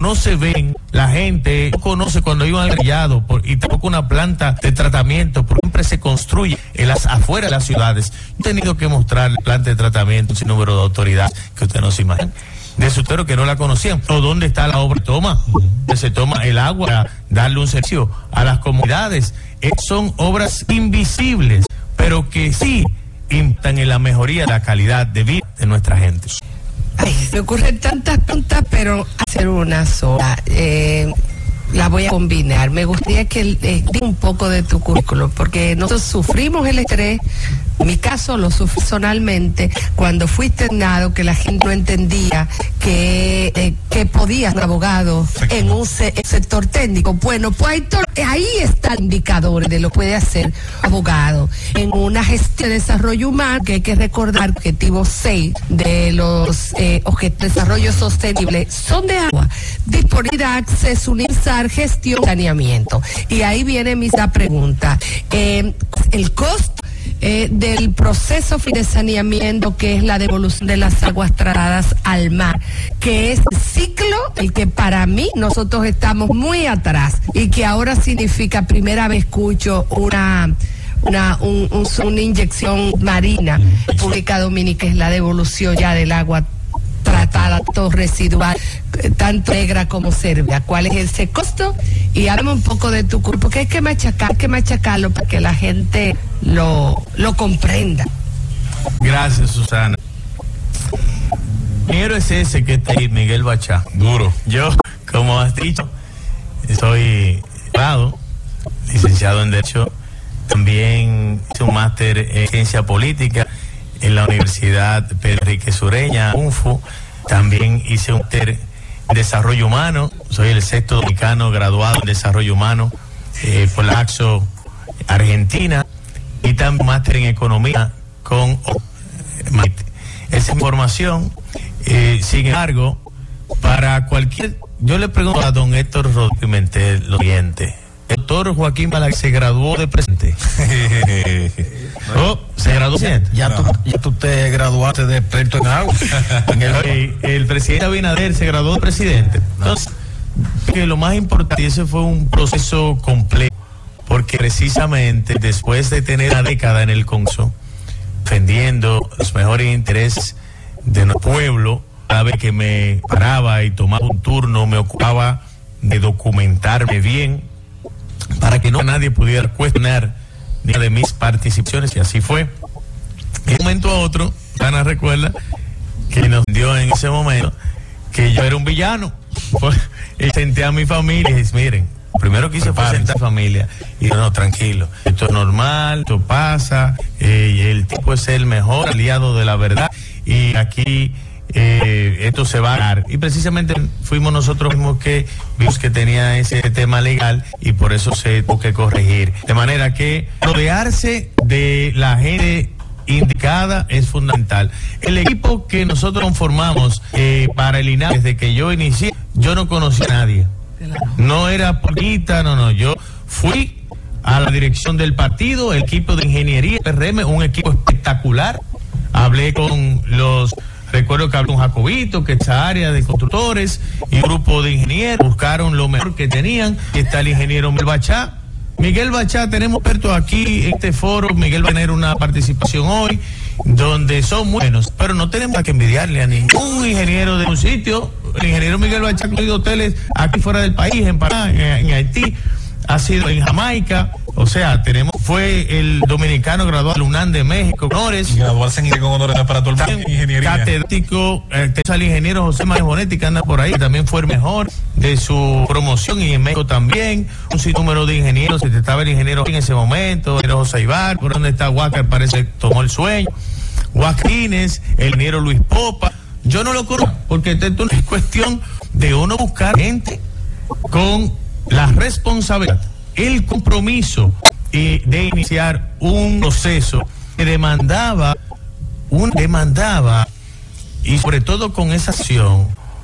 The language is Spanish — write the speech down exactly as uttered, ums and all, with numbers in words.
no se ven, la gente no conoce cuando hay un alcantarillado y tampoco una planta de tratamiento, porque siempre se construye en las afuera de las ciudades. He tenido que mostrar planta de tratamiento sin número de autoridades que usted no se imagina. De Sutero que no la conocían. O dónde está la obra toma, que se toma el agua para darle un servicio a las comunidades. Eh, son obras invisibles, pero que sí impactan en la mejoría de la calidad de vida de nuestra gente. Ay, me ocurren tantas preguntas, pero hacer una sola. Eh, la voy a combinar. Me gustaría que eh, diga un poco de tu currículum, porque nosotros sufrimos el estrés. En mi caso lo sufrí personalmente cuando fui internado, que la gente no entendía que, eh, que podía ser abogado en un se sector técnico. Bueno, pues ahí, ahí está el indicador de lo que puede hacer abogado en una gestión de desarrollo humano, que hay que recordar, objetivo seis de los eh, objetivos de desarrollo sostenible son de agua, disponibilidad, acceso universal, gestión, saneamiento. Y ahí viene mi pregunta. Eh, el costo Eh, del proceso de saneamiento, que es la devolución de las aguas tratadas al mar, que es el ciclo el que para mí nosotros estamos muy atrás y que ahora significa, primera vez escucho una una un, un, una inyección marina en República Dominicana, que es la devolución ya del agua tratada, todo residual, tanto negra como serbia. ¿Cuál es ese costo? Y háblame un poco de tu cuerpo, porque hay que machacar, hay que machacarlo para que la gente lo, lo comprenda. Gracias, Susana. Mi héroe es ese que está ahí, Miguel Bachá. Duro. Yo, como has dicho, soy abogado, licenciado en Derecho, también hice un máster en Ciencia Política en la Universidad Pedro Enrique Sureña, U N F U. También hice un máster en Desarrollo Humano, soy el sexto dominicano graduado en Desarrollo Humano eh, por la AXO Argentina, y también un máster en Economía con eh, esa información. Eh, sin embargo, para cualquier, yo le pregunto a don Héctor Rodríguez Pimentel lo siguiente: el doctor Joaquín Balaguer se graduó de presidente. Oh, se graduó de presidente. Ya tú, ya tú te graduaste de experto en agua. En el... el, el presidente Abinader se graduó de presidente. Entonces, que lo más importante, y ese fue un proceso complejo, porque precisamente después de tener una década en el Congreso, defendiendo los mejores intereses de nuestro pueblo, cada vez que me paraba y tomaba un turno, me ocupaba de documentarme bien, para que no nadie pudiera cuestionar ni de mis participaciones, y así fue. De un momento a otro, Ana recuerda que nos dio en ese momento que yo era un villano. Y senté a mi familia y dije: miren, primero que hice fue sentar a mi familia y no, no, tranquilo, esto es normal, esto pasa, eh, el tipo es el mejor aliado de la verdad y aquí Eh, esto se va a dar. Y precisamente fuimos nosotros mismos que vimos que tenía ese tema legal y por eso se tuvo que corregir. De manera que rodearse de la gente indicada es fundamental. El equipo que nosotros conformamos eh, para el I N A, desde que yo inicié, yo no conocía a nadie. No era política, no, no. Yo fui a la dirección del partido, el equipo de ingeniería, P R M, un equipo espectacular. Hablé con los... Recuerdo que habló un Jacobito, que esta área de constructores y un grupo de ingenieros buscaron lo mejor que tenían. Y está el ingeniero Miguel Bachá. Miguel Bachá, tenemos expertos aquí en este foro. Miguel va a tener una participación hoy donde son buenos, pero no tenemos que envidiarle a ningún ingeniero de un sitio. El ingeniero Miguel Bachá ha construido hoteles aquí fuera del país, en Panamá, en, en Haití, ha sido en Jamaica. O sea, tenemos, fue el dominicano graduado del UNAM de México, honores. Graduarse en con honores para todo el mundo. Ingeniería. Catedrático, eh, el ingeniero José María Bonetti, que anda por ahí, también fue el mejor de su promoción, y en México también. Un sinnúmero de ingenieros, estaba el ingeniero en ese momento, el ingeniero José Ibar, por donde está Huácar, parece que tomó el sueño. Huáquines, el ingeniero Luis Popa. Yo no lo conozco, porque esto no es cuestión de uno buscar gente con la responsabilidad, el compromiso y de iniciar un proceso que demandaba, un demandaba y sobre todo con esa acción